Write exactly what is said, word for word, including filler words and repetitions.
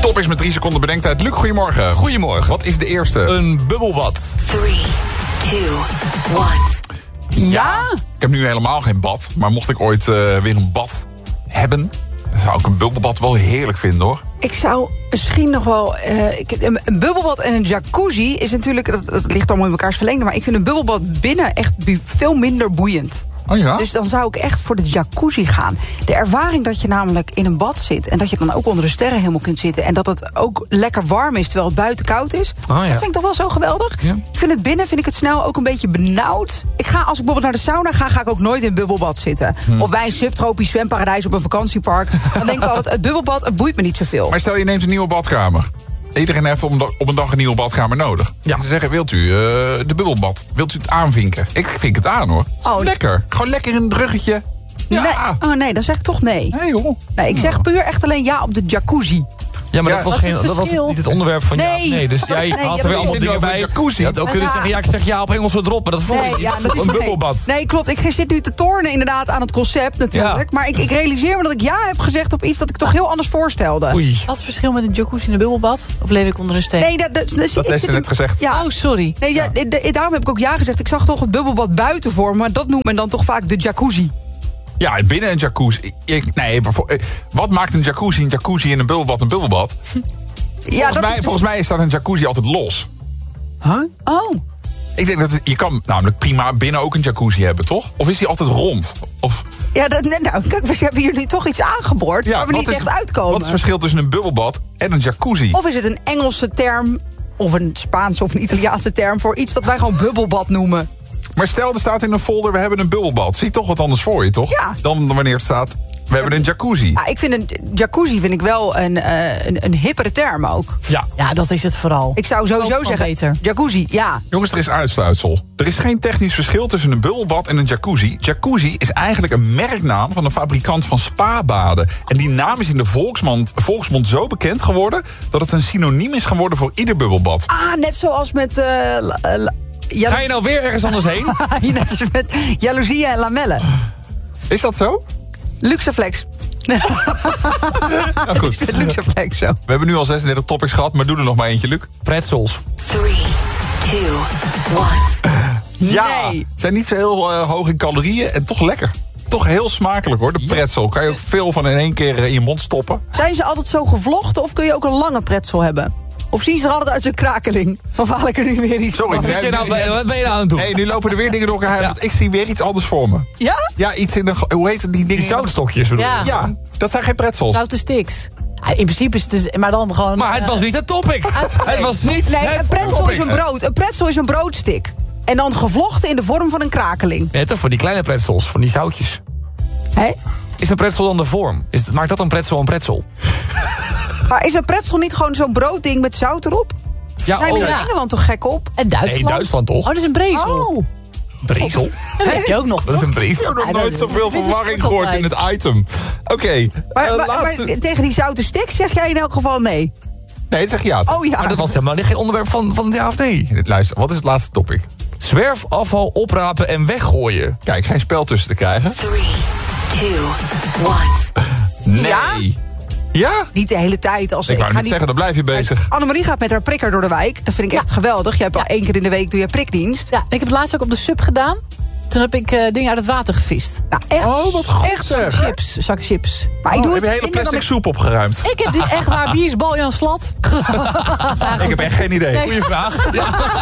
Top is met drie seconden bedenktijd. Luc, goedemorgen. Goedemorgen. Wat is de eerste? Een bubbelbad. Three, two, one. Ja? Ik heb nu helemaal geen bad. Maar mocht ik ooit uh, weer een bad hebben... dan zou ik een bubbelbad wel heerlijk vinden, hoor. Ik zou misschien nog wel... Uh, ik, een, een bubbelbad en een jacuzzi is natuurlijk... Dat, dat ligt allemaal in elkaars verlengde... maar ik vind een bubbelbad binnen echt bu- veel minder boeiend. Oh ja? Dus dan zou ik echt voor de jacuzzi gaan. De ervaring dat je namelijk in een bad zit... en dat je dan ook onder de sterrenhemel kunt zitten... en dat het ook lekker warm is terwijl het buiten koud is... Oh ja. Dat vind ik toch wel zo geweldig. Ja. Ik vind het binnen vind ik het snel ook een beetje benauwd. Ik ga, als ik bijvoorbeeld naar de sauna ga... ga ik ook nooit in een bubbelbad zitten. Hm. Of bij een subtropisch zwemparadijs op een vakantiepark. Dan denk ik altijd, het bubbelbad, het boeit me niet zoveel. Maar stel, je neemt een nieuwe badkamer. Iedereen heeft op een dag een nieuwe badkamer nodig. Ja. En ze zeggen, wilt u uh, de bubbelbad? Wilt u het aanvinken? Ik vink het aan, hoor. Oh, lekker. Gewoon lekker in het ruggetje. Ja. Nee. Oh nee, dan zeg ik toch nee. Nee, joh. Nee, ik zeg puur echt alleen ja op de jacuzzi. Ja, maar Ja, dat, was wat is geen, het dat was verschil? niet het onderwerp van ja of Nee. nee. Dus jij Nee, haalt ja, er weer dat allemaal is dingen over bij. een jacuzzi. Je had ook kunnen Ja. zeggen, ja, ik zeg ja op Engelse drop. Maar dat vond Nee, ik ja, niet. dat is Een nee. bubbelbad. Nee, klopt. Ik zit nu te tornen inderdaad aan het concept natuurlijk. Ja. Maar ik, ik realiseer me dat ik ja heb gezegd op iets dat ik toch heel anders voorstelde. Oei. Wat is het verschil met een jacuzzi en een bubbelbad? Of leef ik onder een steen? Nee, dat, dat, dat, Dat ik heeft zit ze hem- net gezegd. Ja. Oh, sorry. Nee, ja, de- de- daarom heb ik ook ja gezegd. Ik zag toch het bubbelbad buiten voor me. Maar dat noemt men dan toch vaak de jacuzzi. Ja, en binnen een jacuzzi. Ik, nee, bijvoorbeeld, wat maakt een jacuzzi een jacuzzi en een bubbelbad een bubbelbad? Ja, Volgens, dat mij, is- volgens mij is dat een jacuzzi altijd los. Huh? Oh. Ik denk dat het- je kan namelijk prima binnen ook een jacuzzi hebben, toch? Of is die altijd rond? Of, Ja, dat, nee, nou, kijk, we hebben hier nu toch iets aangeboord waar we wat niet is- echt uitkomen. Wat is het verschil tussen een bubbelbad en een jacuzzi? Of is het een Engelse term, of een Spaanse of een Italiaanse term... voor iets dat wij gewoon bubbelbad noemen? Maar stel, er staat in een folder, we hebben een bubbelbad. Zie je toch wat anders voor je, toch? Ja. Dan wanneer het staat, we hebben een jacuzzi. Ja, ik vind een jacuzzi vind ik wel een, uh, een, een hippere term ook. Ja. Ja, dat is het vooral. Ik zou sowieso Ook wel zeggen, beter. jacuzzi, ja. Jongens, er is uitsluitsel. Er is geen technisch verschil tussen een bubbelbad en een jacuzzi. Jacuzzi is eigenlijk een merknaam van een fabrikant van spa-baden. En die naam is in de volksmond, volksmond zo bekend geworden... dat het een synoniem is geworden voor ieder bubbelbad. Ah, net zoals met... Uh, la- la- jalo- Ga je nou weer ergens anders heen? net zoals met jaloezie en lamellen. Is dat zo? Luxeflex. Nou goed. Met Luxeflex zo. We hebben nu al zesendertig topics gehad, maar doe er nog maar eentje, Luc. Pretzels. Three, two, one. Ja, Nee. zijn niet zo heel uh, hoog in calorieën en toch lekker. Toch heel smakelijk, hoor, de pretzel. Kan je ook veel van in één keer uh, in je mond stoppen. Zijn ze altijd zo gevlochten of kun je ook een lange pretzel hebben? Of zien ze er altijd uit zijn krakeling? Of haal ik er nu weer iets Sorry, van? Wat ben je nou, wat ben je nou aan het doen? Nee, nu lopen er weer dingen door elkaar heen, want ik zie weer iets anders voor me. Ja? Ja, iets in de... Hoe heet het, die dingen? Die zoutstokjes bedoel Ja. je? Ja, dat zijn geen pretzels. Zoute sticks. Ja, in principe is het dus, maar dan gewoon... Maar het was niet het topic. Uitgebreid. Het was niet Nee, het een pretzel topic. is een brood. Een pretzel is een broodstick. En dan gevlochten in de vorm van een krakeling. Ja, toch voor die kleine pretzels, van die zoutjes. Hé? Is een pretzel dan de vorm? Is het, maakt dat een pretzel een pretzel? Maar is een pretzel niet gewoon zo'n broodding met zout erop? Ja, Zijn we oh, in ja. Engeland toch gek op? En Duitsland. Nee, Duitsland toch? Oh, dat is een brezel. Oh. brezel. Dat heb je ook nog, Dat is toch? een brezel. Ik heb nog Ja, nooit dat- zoveel dit is verwarring ook gehoord in altijd. het item. Oké, Maar, eh, maar- laatste... maar tegen die zoute stick zeg jij in elk geval nee. Nee, dat zeg je ja. Oh ja. Maar dat was helemaal geen onderwerp van, van ja of nee. Luister, wat is het laatste topic? Zwerfafval oprapen en weggooien. Kijk, geen spel tussen te krijgen. Three, two, one. Nee. Ja? Ja? Niet de hele tijd. Als Ik ga wou net niet- zeggen, dan blijf je bezig. Annemarie gaat met haar prikker door de wijk. Dat vind ik echt geweldig. Je hebt al één keer in de week doe je prikdienst. Ja, ik heb het laatst ook op de sub gedaan. Toen heb ik eh, dingen uit het water gevist. Nou, echt. Oh, wat goed echt zeg. Chips, zak chips. Maar ik Oh, doe heb het je hele minder dan plastic ik- soep opgeruimd? Ik heb die echt waar. Wie is Baljan Slat? Ik heb echt geen idee. Goeie vraag. Ja.